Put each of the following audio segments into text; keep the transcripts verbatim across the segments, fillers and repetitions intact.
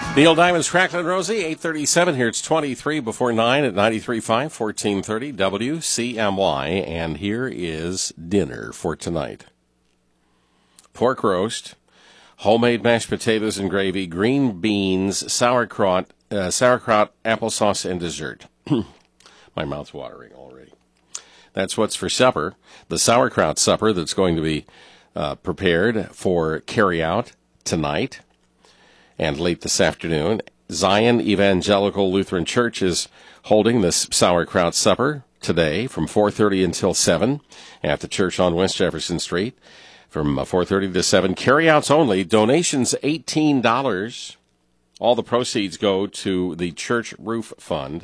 Neil Diamond's Cracklin' Rosie, eight thirty-seven. Here it's twenty-three before nine at ninety-three point five, fourteen thirty W C M Y. And here is dinner for tonight. Pork roast, homemade mashed potatoes and gravy, green beans, sauerkraut, uh, sauerkraut, applesauce, and dessert. My mouth's watering already. That's what's for supper. The sauerkraut supper that's going to be uh, prepared for carry-out tonight and late this afternoon. Zion Evangelical Lutheran Church is holding this sauerkraut supper today from four thirty until seven at the church on West Jefferson Street. From four thirty to seven, carryouts only, donations eighteen dollars. All the proceeds go to the Church Roof Fund.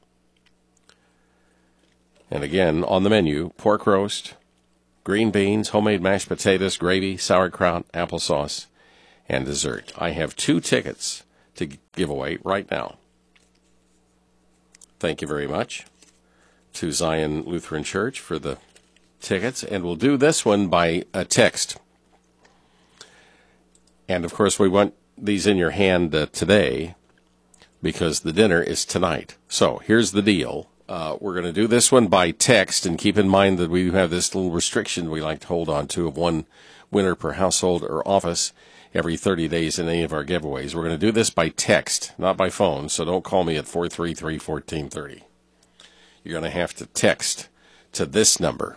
And again, on the menu, pork roast, green beans, homemade mashed potatoes, gravy, sauerkraut, applesauce, and dessert. I have two tickets to give away right now. Thank you very much to Zion Lutheran Church for the tickets, and we'll do this one by a text. And, of course, we want these in your hand uh, today because the dinner is tonight. So here's the deal. Uh, we're going to do this one by text, and keep in mind that we have this little restriction we like to hold on to of one winner per household or office every thirty days in any of our giveaways. We're going to do this by text, not by phone, so don't call me at four three three, one four three zero. You're going to have to text to this number.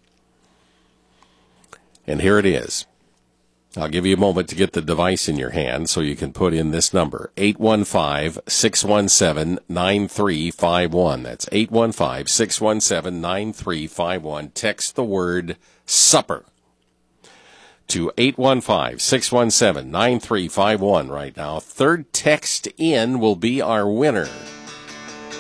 And here it is. I'll give you a moment to get the device in your hand so you can put in this number, eight one five, six one seven, nine three five one. That's eight one five, six one seven, nine three five one. Text the word supper to eight one five, six one seven, nine three five one right now. Third text in will be our winner.